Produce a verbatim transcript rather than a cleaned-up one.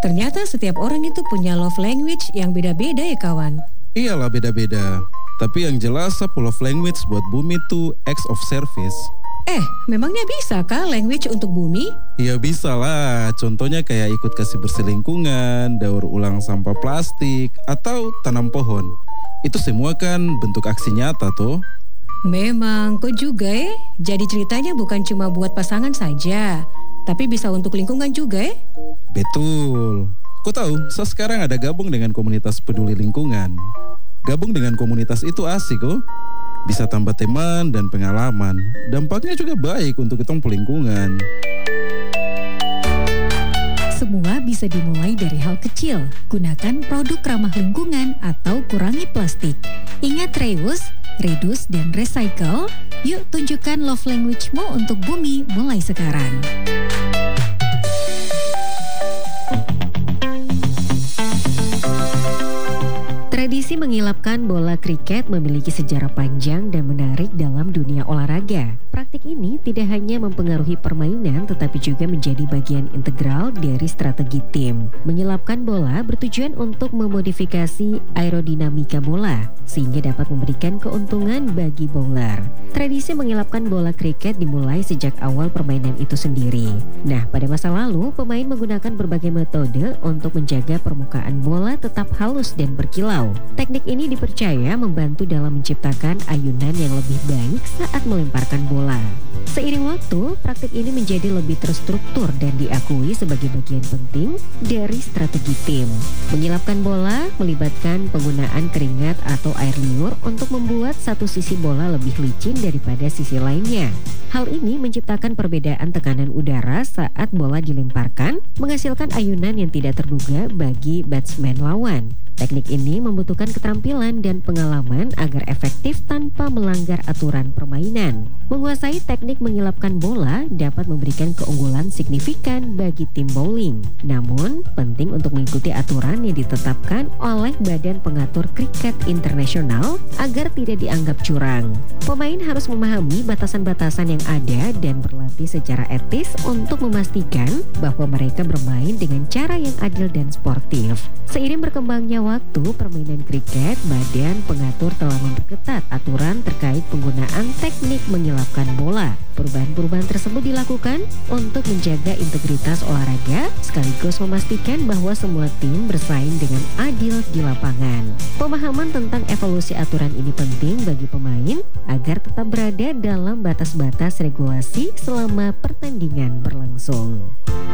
Ternyata setiap orang itu punya love language yang beda-beda ya kawan. Iyalah beda-beda. Tapi yang jelas Sapu love language buat Bumi tuh acts of service. Eh, memangnya bisa kah language untuk bumi? Ya bisa lah, contohnya kayak ikut kasih bersih lingkungan, daur ulang sampah plastik, atau tanam pohon. Itu semua kan bentuk aksi nyata tuh. Memang, kok juga ya? Jadi ceritanya bukan cuma buat pasangan saja, tapi bisa untuk lingkungan juga ya? Betul. Kau tahu, saya sekarang ada gabung dengan komunitas peduli lingkungan. Gabung dengan komunitas itu asik kok. Bisa tambah teman dan pengalaman. Dampaknya juga baik untuk kita lingkungan. Semua bisa dimulai dari hal kecil. Gunakan produk ramah lingkungan atau kurangi plastik. Ingat reuse, reduce, dan recycle. Yuk tunjukkan love language-mu untuk bumi mulai sekarang. Tradisi mengilapkan bola kriket memiliki sejarah panjang dan menarik dalam dunia olahraga. Praktik ini tidak hanya mempengaruhi permainan tetapi juga menjadi bagian integral dari strategi tim. Mengilapkan bola bertujuan untuk memodifikasi aerodinamika bola sehingga dapat memberikan keuntungan bagi bowler. Tradisi mengilapkan bola kriket dimulai sejak awal permainan itu sendiri. Nah, pada masa lalu pemain menggunakan berbagai metode untuk menjaga permukaan bola tetap halus dan berkilau. Teknik ini dipercaya membantu dalam menciptakan ayunan yang lebih baik saat melemparkan bola. Seiring waktu, praktik ini menjadi lebih terstruktur dan diakui sebagai bagian penting dari strategi tim. Mengilapkan bola melibatkan penggunaan keringat atau air liur untuk membuat satu sisi bola lebih licin daripada sisi lainnya. Hal ini menciptakan perbedaan tekanan udara saat bola dilemparkan, menghasilkan ayunan yang tidak terduga bagi batsman lawan. Teknik ini membutuhkan keterampilan dan pengalaman agar efektif tanpa melanggar aturan permainan. Menguasai teknik mengilapkan bola dapat memberikan keunggulan signifikan bagi tim bowling. Namun, penting untuk mengikuti aturan yang ditetapkan oleh Badan Pengatur Kriket Internasional agar tidak dianggap curang. Pemain harus memahami batasan-batasan yang ada dan berlatih secara etis untuk memastikan bahwa mereka bermain dengan cara yang adil dan sportif. Seiring berkembangnya waktu permainan kriket, Badan Pengatur telah memperketat aturan terkait penggunaan teknik mengilapkan bola. Perubahan-perubahan tersebut dilakukan untuk menjaga integritas olahraga sekaligus memastikan bahwa semua tim bersaing dengan adil di lapangan. Pemahaman tentang evolusi aturan ini penting bagi pemain agar tetap berada dalam batas-batas regulasi selama pertandingan berlangsung.